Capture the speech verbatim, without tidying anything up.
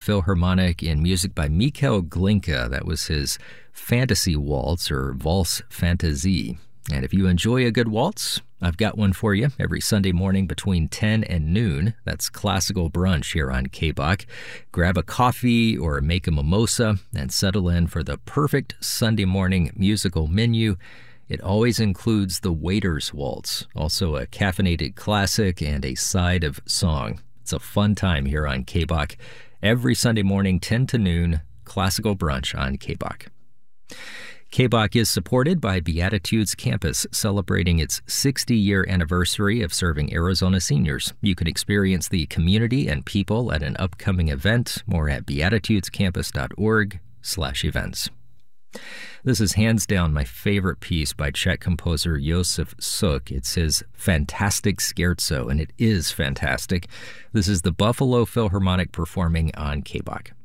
Philharmonic in music by Mikhail Glinka. That was his Fantasy Waltz, or Valse Fantasie. And if you enjoy a good waltz, I've got one for you every Sunday morning between ten and noon. That's classical brunch here on K B O C. Grab a coffee or make a mimosa and settle in for the perfect Sunday morning musical menu. It always includes the Waiter's Waltz, also a caffeinated classic and a side of song. It's a fun time here on K B O C. Every Sunday morning, ten to noon, classical brunch on K B O C. K B O C is supported by Beatitudes Campus, celebrating its sixty-year anniversary of serving Arizona seniors. You can experience the community and people at an upcoming event. More at beatitudescampus.org slash events. This is hands down my favorite piece by Czech composer Josef Suk. It's his Fantastic Scherzo, and it is fantastic. This is the Buffalo Philharmonic performing on K B O C.